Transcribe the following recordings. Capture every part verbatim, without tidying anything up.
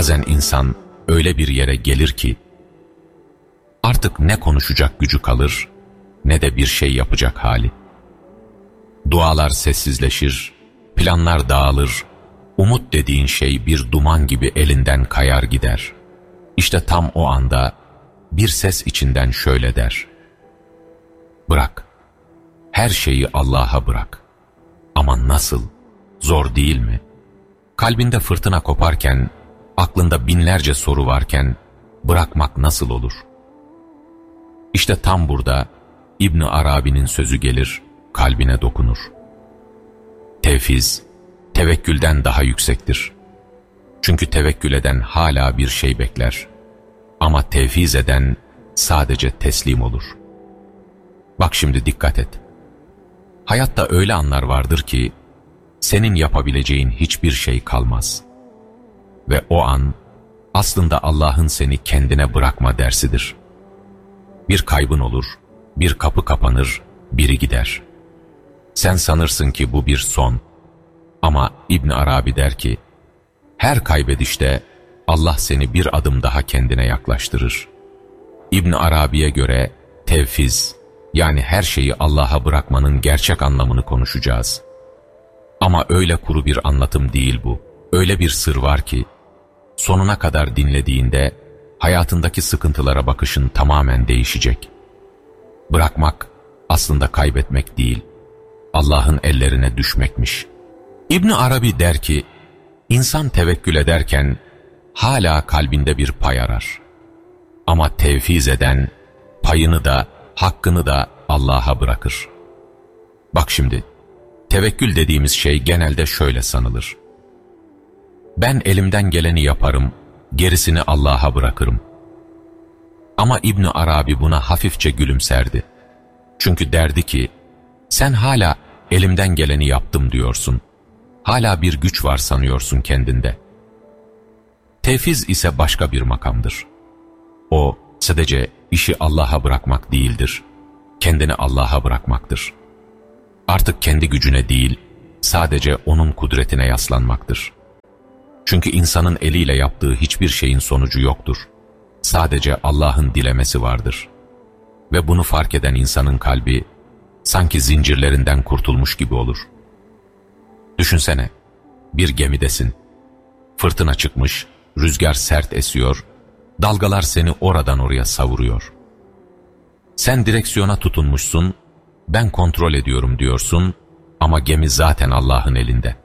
Bazen insan öyle bir yere gelir ki artık ne konuşacak gücü kalır ne de bir şey yapacak hali. Dualar sessizleşir, planlar dağılır, umut dediğin şey bir duman gibi elinden kayar gider. İşte tam o anda bir ses içinden şöyle der: bırak, her şeyi Allah'a bırak. Ama nasıl? Zor değil mi? Kalbinde fırtına koparken, aklında binlerce soru varken bırakmak nasıl olur? İşte tam burada İbn Arabi'nin sözü gelir, kalbine dokunur. Tevfiz, tevekkülden daha yüksektir. Çünkü tevekkül eden hala bir şey bekler. Ama tevfiz eden sadece teslim olur. Bak şimdi dikkat et. Hayatta öyle anlar vardır ki senin yapabileceğin hiçbir şey kalmaz. Ve o an aslında Allah'ın seni kendine bırakma dersidir. Bir kaybın olur, bir kapı kapanır, biri gider. Sen sanırsın ki bu bir son. Ama İbn Arabi der ki, her kaybedişte Allah seni bir adım daha kendine yaklaştırır. İbn Arabi'ye göre tevfiz, yani her şeyi Allah'a bırakmanın gerçek anlamını konuşacağız. Ama öyle kuru bir anlatım değil bu. Öyle bir sır var ki, sonuna kadar dinlediğinde hayatındaki sıkıntılara bakışın tamamen değişecek. Bırakmak aslında kaybetmek değil, Allah'ın ellerine düşmekmiş. İbn Arabi der ki, insan tevekkül ederken hala kalbinde bir pay arar. Ama tevfiz eden payını da hakkını da Allah'a bırakır. Bak şimdi, tevekkül dediğimiz şey genelde şöyle sanılır: ben elimden geleni yaparım, gerisini Allah'a bırakırım. Ama İbn Arabi buna hafifçe gülümserdi. Çünkü derdi ki, sen hala elimden geleni yaptım diyorsun. Hala bir güç var sanıyorsun kendinde. Tevfiz ise başka bir makamdır. O sadece işi Allah'a bırakmak değildir. Kendini Allah'a bırakmaktır. Artık kendi gücüne değil, sadece onun kudretine yaslanmaktır. Çünkü insanın eliyle yaptığı hiçbir şeyin sonucu yoktur. Sadece Allah'ın dilemesi vardır. Ve bunu fark eden insanın kalbi sanki zincirlerinden kurtulmuş gibi olur. Düşünsene, bir gemidesin. Fırtına çıkmış, rüzgar sert esiyor, dalgalar seni oradan oraya savuruyor. Sen direksiyona tutunmuşsun, ben kontrol ediyorum diyorsun ama gemi zaten Allah'ın elinde.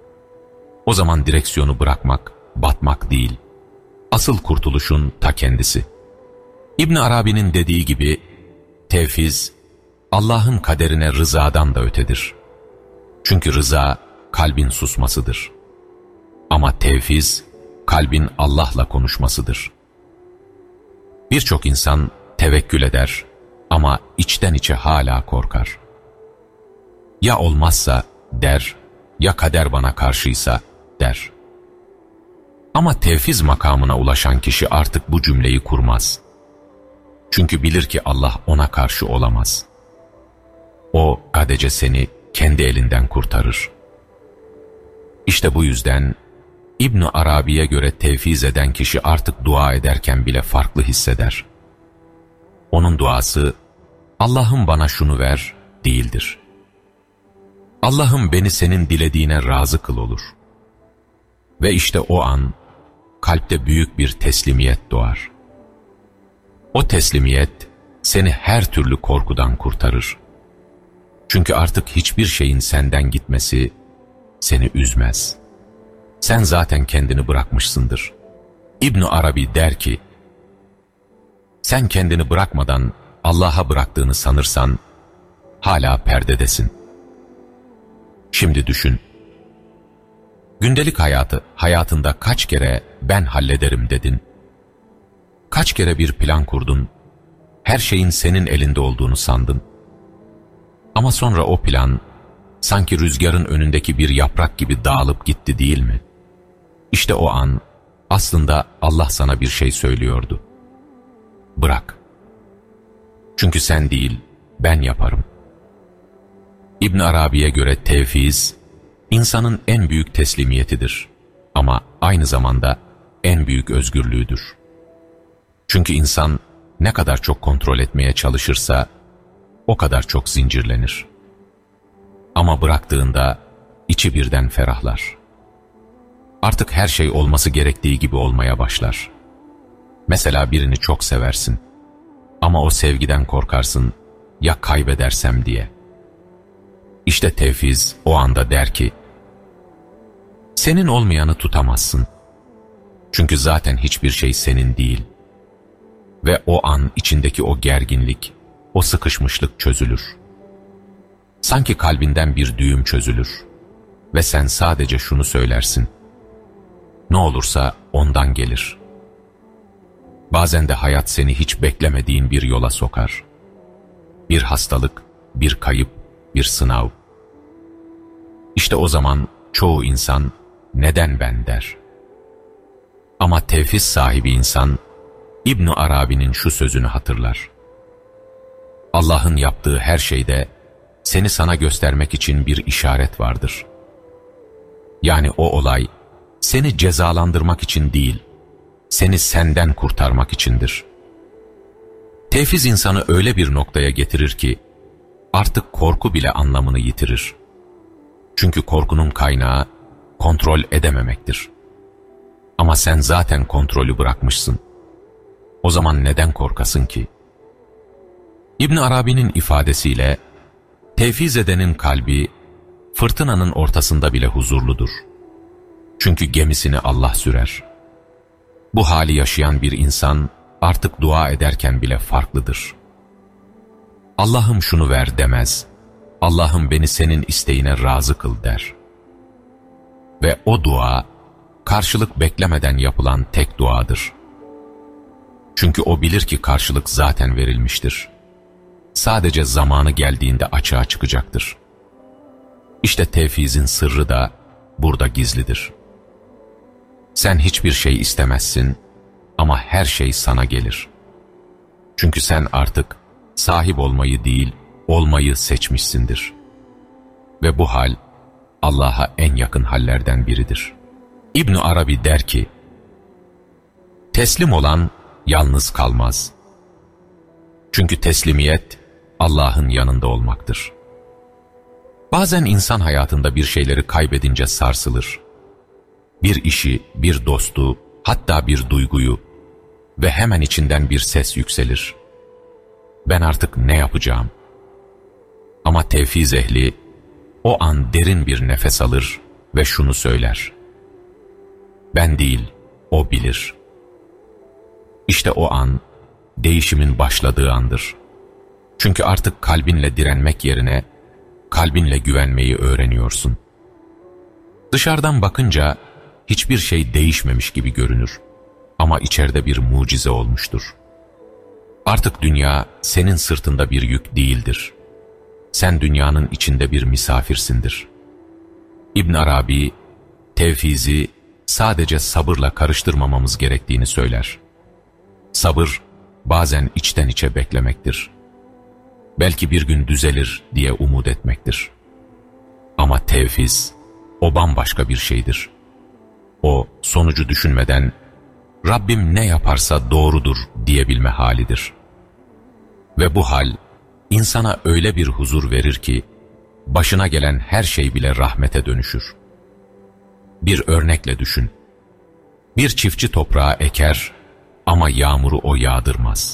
O zaman direksiyonu bırakmak, batmak değil, asıl kurtuluşun ta kendisi. İbn Arabi'nin dediği gibi, tevfiz, Allah'ın kaderine rızadan da ötedir. Çünkü rıza, kalbin susmasıdır. Ama tevfiz, kalbin Allah'la konuşmasıdır. Birçok insan tevekkül eder ama içten içe hala korkar. Ya olmazsa der, ya kader bana karşıysa der. Ama tevfiz makamına ulaşan kişi artık bu cümleyi kurmaz. Çünkü bilir ki Allah ona karşı olamaz. O sadece seni kendi elinden kurtarır. İşte bu yüzden İbn Arabi'ye göre tevfiz eden kişi artık dua ederken bile farklı hisseder. Onun duası, Allah'ım bana şunu ver değildir. Allah'ım beni senin dilediğine razı kıl olur. Ve işte o an kalpte büyük bir teslimiyet doğar. O teslimiyet seni her türlü korkudan kurtarır. Çünkü artık hiçbir şeyin senden gitmesi seni üzmez. Sen zaten kendini bırakmışsındır. İbn Arabi der ki, sen kendini bırakmadan Allah'a bıraktığını sanırsan hala perdedesin. Şimdi düşün. Gündelik hayatı, hayatında kaç kere ben hallederim dedin? Kaç kere bir plan kurdun? Her şeyin senin elinde olduğunu sandın. Ama sonra o plan sanki rüzgarın önündeki bir yaprak gibi dağılıp gitti değil mi? İşte o an aslında Allah sana bir şey söylüyordu. Bırak. Çünkü sen değil, ben yaparım. İbn Arabi'ye göre tevfiz, insanın en büyük teslimiyetidir. Ama aynı zamanda en büyük özgürlüğüdür. Çünkü insan ne kadar çok kontrol etmeye çalışırsa o kadar çok zincirlenir. Ama bıraktığında içi birden ferahlar. Artık her şey olması gerektiği gibi olmaya başlar. Mesela birini çok seversin ama o sevgiden korkarsın, ya kaybedersem diye. İşte tevfiz o anda der ki, senin olmayanı tutamazsın. Çünkü zaten hiçbir şey senin değil. Ve o an içindeki o gerginlik, o sıkışmışlık çözülür. Sanki kalbinden bir düğüm çözülür. Ve sen sadece şunu söylersin: ne olursa ondan gelir. Bazen de hayat seni hiç beklemediğin bir yola sokar. Bir hastalık, bir kayıp, bir sınav. İşte o zaman çoğu insan neden ben der. Ama tevfiz sahibi insan İbn Arabi'nin şu sözünü hatırlar: Allah'ın yaptığı her şeyde seni sana göstermek için bir işaret vardır. Yani o olay seni cezalandırmak için değil, seni senden kurtarmak içindir. Tevfiz insanı öyle bir noktaya getirir ki artık korku bile anlamını yitirir. Çünkü korkunun kaynağı kontrol edememektir. Ama sen zaten kontrolü bırakmışsın. O zaman neden korkasın ki? İbn Arabi'nin ifadesiyle tevfiz edenin kalbi fırtınanın ortasında bile huzurludur. Çünkü gemisini Allah sürer. Bu hali yaşayan bir insan artık dua ederken bile farklıdır. Allah'ım şunu ver demez, Allah'ım beni senin isteğine razı kıl der. Ve o dua karşılık beklemeden yapılan tek duadır. Çünkü o bilir ki karşılık zaten verilmiştir. Sadece zamanı geldiğinde açığa çıkacaktır. İşte tevfizin sırrı da burada gizlidir. Sen hiçbir şey istemezsin ama her şey sana gelir. Çünkü sen artık sahip olmayı değil, olmayı seçmişsindir. Ve bu hal Allah'a en yakın hallerden biridir. İbn Arabi der ki, teslim olan yalnız kalmaz. Çünkü teslimiyet Allah'ın yanında olmaktır. Bazen insan hayatında bir şeyleri kaybedince sarsılır. Bir işi, bir dostu, hatta bir duyguyu ve hemen içinden bir ses yükselir. Ben artık ne yapacağım? Ama tevfiz ehli o an derin bir nefes alır ve şunu söyler: ben değil, o bilir. İşte o an değişimin başladığı andır. Çünkü artık kalbinle direnmek yerine kalbinle güvenmeyi öğreniyorsun. Dışarıdan bakınca hiçbir şey değişmemiş gibi görünür. Ama içeride bir mucize olmuştur. Artık dünya senin sırtında bir yük değildir. Sen dünyanın içinde bir misafirsindir. İbn Arabi, tevfizi sadece sabırla karıştırmamamız gerektiğini söyler. Sabır, bazen içten içe beklemektir. Belki bir gün düzelir diye umut etmektir. Ama tevfiz, o bambaşka bir şeydir. O, sonucu düşünmeden, Rabbim ne yaparsa doğrudur diyebilme halidir. Ve bu hal, insana öyle bir huzur verir ki, başına gelen her şey bile rahmete dönüşür. Bir örnekle düşün. Bir çiftçi toprağa eker ama yağmuru o yağdırmaz.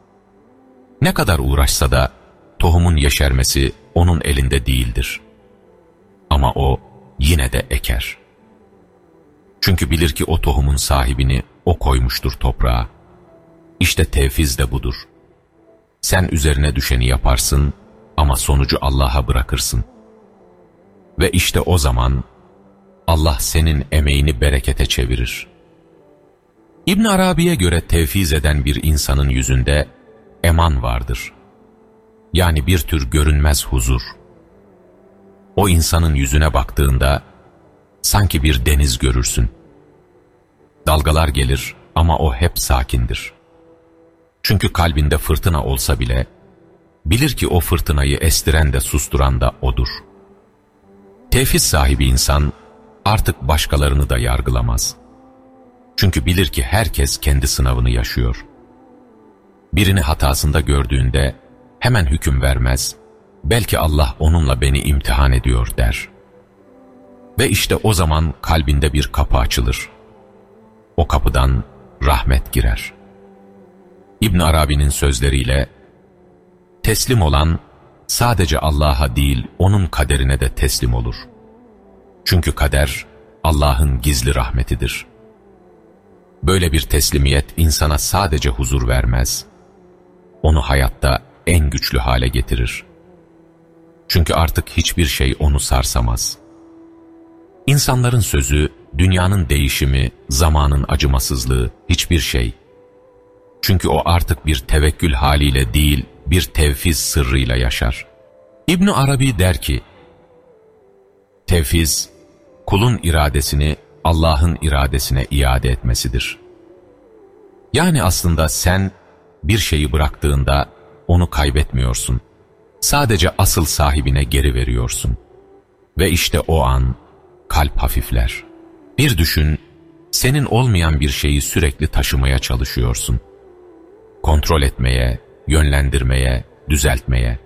Ne kadar uğraşsa da tohumun yeşermesi onun elinde değildir. Ama o yine de eker. Çünkü bilir ki o tohumun sahibini o koymuştur toprağa. İşte tevfiz de budur. Sen üzerine düşeni yaparsın ama sonucu Allah'a bırakırsın. Ve işte o zaman Allah senin emeğini berekete çevirir. İbn Arabi'ye göre tevfiz eden bir insanın yüzünde eman vardır. Yani bir tür görünmez huzur. O insanın yüzüne baktığında sanki bir deniz görürsün. Dalgalar gelir ama o hep sakindir. Çünkü kalbinde fırtına olsa bile bilir ki o fırtınayı estiren de susturan da odur. Tevfiz sahibi insan artık başkalarını da yargılamaz. Çünkü bilir ki herkes kendi sınavını yaşıyor. Birini hatasında gördüğünde hemen hüküm vermez, belki Allah onunla beni imtihan ediyor der. Ve işte o zaman kalbinde bir kapı açılır. O kapıdan rahmet girer. İbn Arabi'nin sözleriyle, teslim olan sadece Allah'a değil onun kaderine de teslim olur. Çünkü kader Allah'ın gizli rahmetidir. Böyle bir teslimiyet insana sadece huzur vermez, onu hayatta en güçlü hale getirir. Çünkü artık hiçbir şey onu sarsamaz. İnsanların sözü, dünyanın değişimi, zamanın acımasızlığı, hiçbir şey. Çünkü o artık bir tevekkül haliyle değil, bir tevfiz sırrıyla yaşar. İbn Arabi der ki, tevfiz, kulun iradesini Allah'ın iradesine iade etmesidir. Yani aslında sen bir şeyi bıraktığında onu kaybetmiyorsun. Sadece asıl sahibine geri veriyorsun. Ve işte o an kalp hafifler. Bir düşün, senin olmayan bir şeyi sürekli taşımaya çalışıyorsun. Kontrol etmeye, yönlendirmeye, düzeltmeye.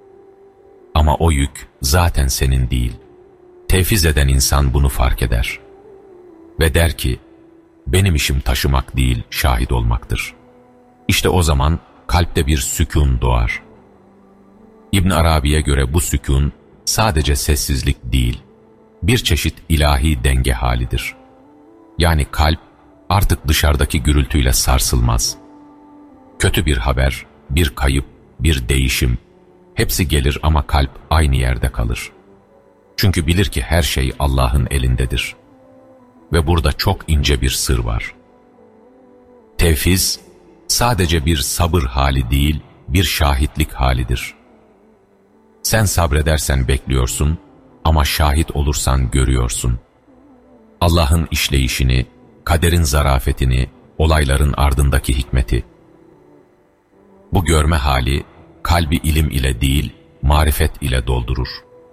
Ama o yük zaten senin değil. Tevfiz eden insan bunu fark eder. Ve der ki, benim işim taşımak değil, şahit olmaktır. İşte o zaman kalpte bir sükun doğar. İbn Arabi'ye göre bu sükun sadece sessizlik değil, bir çeşit ilahi denge halidir. Yani kalp artık dışarıdaki gürültüyle sarsılmaz. Kötü bir haber, bir kayıp, bir değişim, hepsi gelir ama kalp aynı yerde kalır. Çünkü bilir ki her şey Allah'ın elindedir. Ve burada çok ince bir sır var. Tevfiz, sadece bir sabır hali değil, bir şahitlik halidir. Sen sabredersen bekliyorsun ama şahit olursan görüyorsun. Allah'ın işleyişini, kaderin zarafetini, olayların ardındaki hikmeti. Bu görme hali, kalbi ilim ile değil, marifet ile doldurur.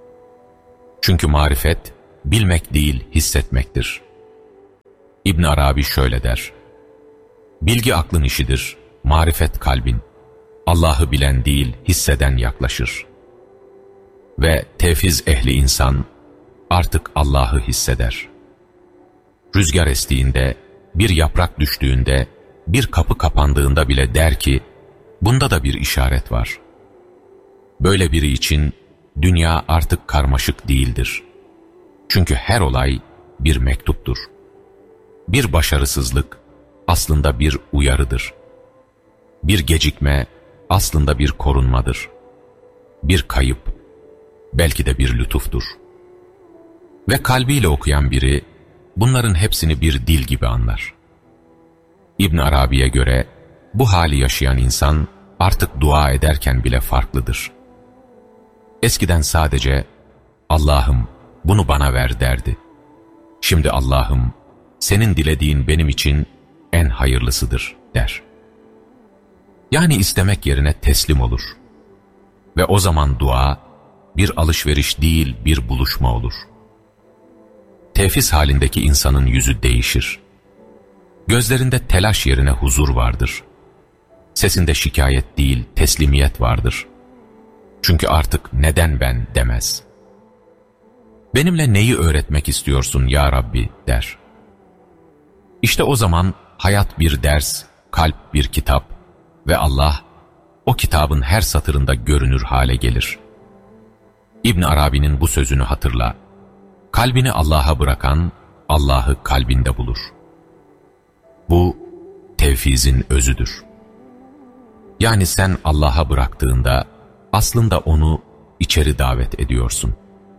Çünkü marifet, bilmek değil, hissetmektir. İbn Arabi şöyle der, bilgi aklın işidir, marifet kalbin. Allah'ı bilen değil, hisseden yaklaşır. Ve tevfiz ehli insan artık Allah'ı hisseder. Rüzgar estiğinde, bir yaprak düştüğünde, bir kapı kapandığında bile der ki, bunda da bir işaret var. Böyle biri için dünya artık karmaşık değildir. Çünkü her olay bir mektuptur. Bir başarısızlık aslında bir uyarıdır. Bir gecikme aslında bir korunmadır. Bir kayıp belki de bir lütuftur. Ve kalbiyle okuyan biri bunların hepsini bir dil gibi anlar. İbn Arabi'ye göre bu hali yaşayan insan artık dua ederken bile farklıdır. Eskiden sadece Allah'ım bunu bana ver derdi. Şimdi Allah'ım senin dilediğin benim için en hayırlısıdır der. Yani istemek yerine teslim olur. Ve o zaman dua bir alışveriş değil bir buluşma olur. Tevfiz halindeki insanın yüzü değişir. Gözlerinde telaş yerine huzur vardır. Sesinde şikayet değil teslimiyet vardır. Çünkü artık neden ben demez. Benimle neyi öğretmek istiyorsun ya Rabbi der. İşte o zaman hayat bir ders, kalp bir kitap ve Allah o kitabın her satırında görünür hale gelir. İbn Arabi'nin bu sözünü hatırla. Kalbini Allah'a bırakan Allah'ı kalbinde bulur. Bu tevfizin özüdür. Yani sen Allah'a bıraktığında aslında onu içeri davet ediyorsun.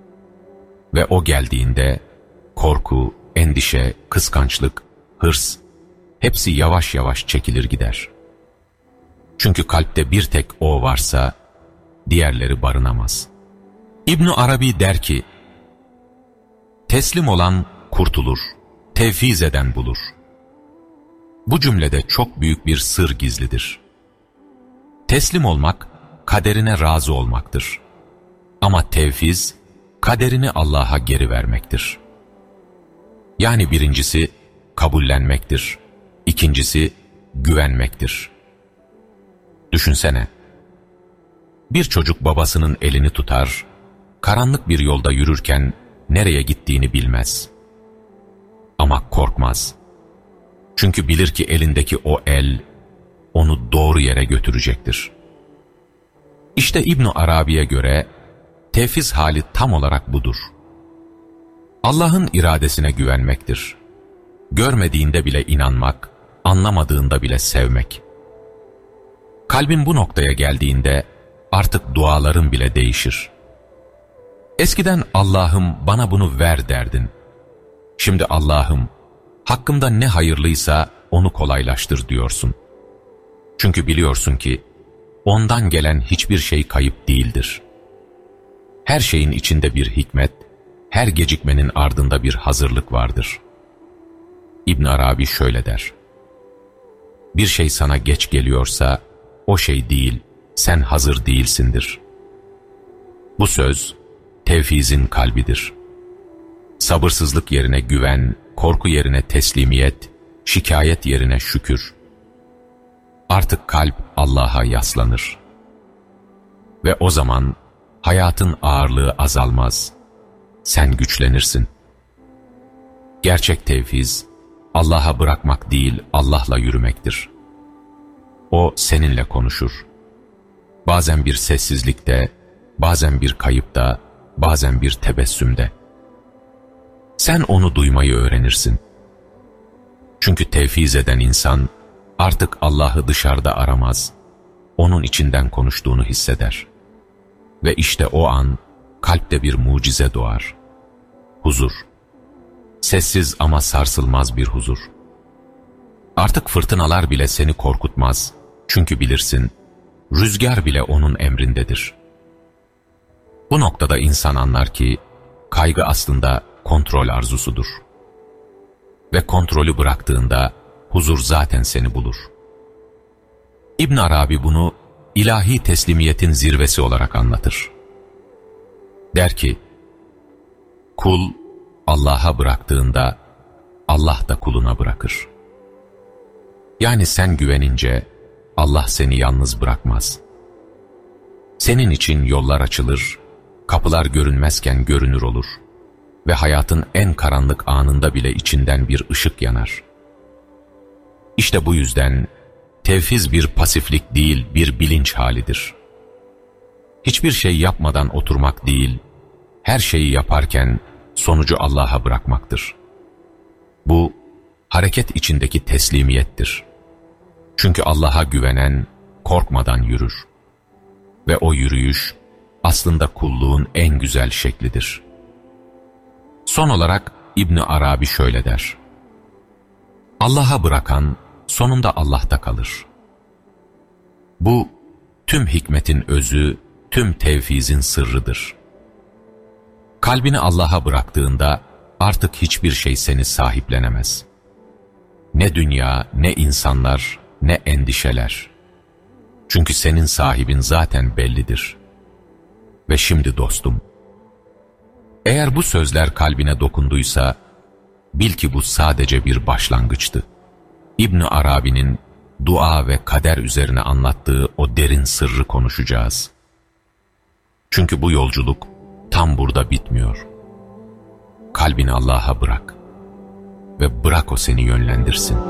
Ve o geldiğinde korku, endişe, kıskançlık, hırs hepsi yavaş yavaş çekilir gider. Çünkü kalpte bir tek o varsa diğerleri barınamaz. İbn Arabi der ki, teslim olan kurtulur, tevfiz eden bulur. Bu cümlede çok büyük bir sır gizlidir. Teslim olmak, kaderine razı olmaktır. Ama tevfiz, kaderini Allah'a geri vermektir. Yani birincisi, kabullenmektir. İkincisi güvenmektir. Düşünsene, bir çocuk babasının elini tutar, karanlık bir yolda yürürken nereye gittiğini bilmez. Ama korkmaz. Çünkü bilir ki elindeki o el onu doğru yere götürecektir. İşte İbn Arabi'ye göre tevfiz hali tam olarak budur. Allah'ın iradesine güvenmektir. Görmediğinde bile inanmak, anlamadığında bile sevmek. Kalbin bu noktaya geldiğinde artık duaların bile değişir. Eskiden Allah'ım bana bunu ver derdin. Şimdi Allah'ım hakkımda ne hayırlıysa onu kolaylaştır diyorsun. Çünkü biliyorsun ki ondan gelen hiçbir şey kayıp değildir. Her şeyin içinde bir hikmet, her gecikmenin ardında bir hazırlık vardır. İbn Arabi şöyle der: bir şey sana geç geliyorsa o şey değil, sen hazır değilsindir. Bu söz tevfizin kalbidir. Sabırsızlık yerine güven, korku yerine teslimiyet, şikayet yerine şükür. Artık kalp Allah'a yaslanır. Ve o zaman hayatın ağırlığı azalmaz. Sen güçlenirsin. Gerçek tevfiz, Allah'a bırakmak değil, Allah'la yürümektir. O seninle konuşur. Bazen bir sessizlikte, bazen bir kayıpta, bazen bir tebessümde. Sen onu duymayı öğrenirsin. Çünkü tevfiz eden insan artık Allah'ı dışarıda aramaz, onun içinden konuştuğunu hisseder. Ve işte o an kalpte bir mucize doğar. Huzur. Sessiz ama sarsılmaz bir huzur. Artık fırtınalar bile seni korkutmaz. Çünkü bilirsin, rüzgar bile onun emrindedir. Bu noktada insan anlar ki, kaygı aslında kontrol arzusudur. Ve kontrolü bıraktığında, huzur zaten seni bulur. İbn Arabi bunu, ilahi teslimiyetin zirvesi olarak anlatır. Der ki, kul, Allah'a bıraktığında, Allah da kuluna bırakır. Yani sen güvenince, Allah seni yalnız bırakmaz. Senin için yollar açılır, kapılar görünmezken görünür olur ve hayatın en karanlık anında bile içinden bir ışık yanar. İşte bu yüzden tevfiz bir pasiflik değil, bir bilinç halidir. Hiçbir şey yapmadan oturmak değil, her şeyi yaparken sonucu Allah'a bırakmaktır. Bu, hareket içindeki teslimiyettir. Çünkü Allah'a güvenen, korkmadan yürür. Ve o yürüyüş, aslında kulluğun en güzel şeklidir. Son olarak İbn Arabi şöyle der: Allah'a bırakan, sonunda Allah'ta kalır. Bu, tüm hikmetin özü, tüm tevfizin sırrıdır. Kalbini Allah'a bıraktığında, artık hiçbir şey seni sahiplenemez. Ne dünya, ne insanlar, ne endişeler. Çünkü senin sahibin zaten bellidir. Ve şimdi dostum, eğer bu sözler kalbine dokunduysa, bil ki bu sadece bir başlangıçtı. İbn Arabi'nin dua ve kader üzerine anlattığı o derin sırrı konuşacağız. Çünkü bu yolculuk tam burada bitmiyor. Kalbini Allah'a bırak ve bırak o seni yönlendirsin.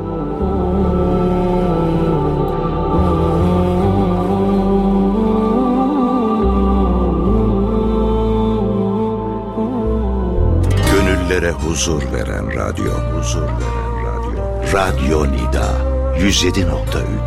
Gönüllere huzur veren radyo, huzur veren radyo. Radyo Nida yüz yedi nokta üç